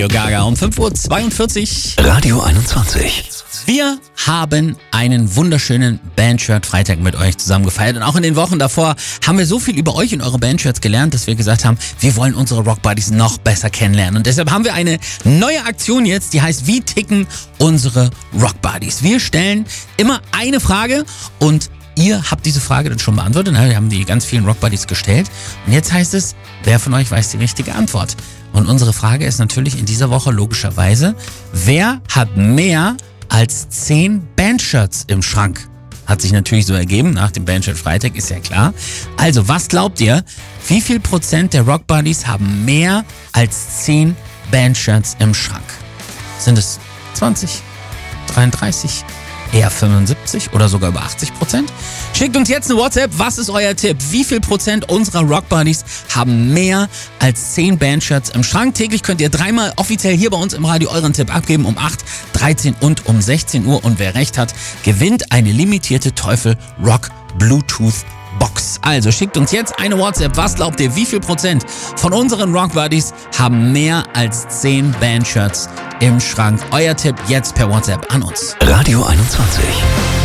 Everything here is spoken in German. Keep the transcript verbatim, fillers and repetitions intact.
Gaga um fünf Uhr zweiundvierzig. Radio einundzwanzig. Wir haben einen wunderschönen Bandshirt-Freitag mit euch zusammen gefeiert. Und auch in den Wochen davor haben wir so viel über euch und eure Bandshirts gelernt, dass wir gesagt haben, wir wollen unsere Rockbuddies noch besser kennenlernen. Und deshalb haben wir eine neue Aktion jetzt, die heißt, wie ticken unsere Rockbuddies? Wir stellen immer eine Frage und ihr habt diese Frage dann schon beantwortet. Wir haben die ganz vielen Rockbuddies gestellt. Und jetzt heißt es, wer von euch weiß die richtige Antwort? Und unsere Frage ist natürlich in dieser Woche logischerweise, wer hat mehr als zehn Bandshirts im Schrank? Hat sich natürlich so ergeben, nach dem Bandshirt-Freitag, ist ja klar. Also, was glaubt ihr, wie viel Prozent der Rockbuddies haben mehr als zehn Bandshirts im Schrank? Sind es zwanzig, dreiunddreißig, eher fünfundsiebzig oder sogar über achtzig Prozent? Schickt uns jetzt eine WhatsApp. Was ist euer Tipp? Wie viel Prozent unserer Rockbuddies haben mehr als zehn Bandshirts im Schrank? Täglich könnt ihr dreimal offiziell hier bei uns im Radio euren Tipp abgeben. Um acht, dreizehn und um sechzehn Uhr. Und wer recht hat, gewinnt eine limitierte Teufel Rock Bluetooth Box. Also schickt uns jetzt eine WhatsApp. Was glaubt ihr, wie viel Prozent von unseren Rockbuddies haben mehr als zehn Bandshirts im Schrank? Euer Tipp jetzt per WhatsApp an uns. Radio einundzwanzig.